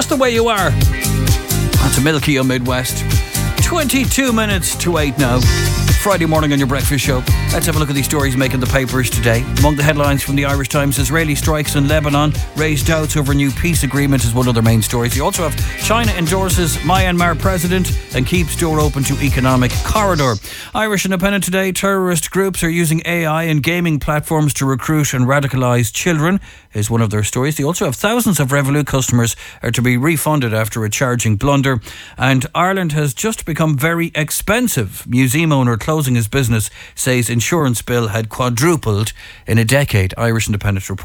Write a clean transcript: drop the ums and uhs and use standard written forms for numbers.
just the way you are. That's a Milky on Midwest. 22 minutes to 8 now. Friday morning on your breakfast show. Let's have a look at these stories making the papers today. Among the headlines from the Irish Times, Israeli strikes in Lebanon raise doubts over new peace agreement is one of their main stories. You also have China endorses Myanmar president and keeps door open to economic corridor. Irish Independent today, terrorist groups are using AI and gaming platforms to recruit and radicalise children is one of their stories. They also have thousands of Revolut customers are to be refunded after a charging blunder. And Ireland has just become very expensive. Museum owner closing his business says insurance bill had quadrupled in a decade. Irish Independent report.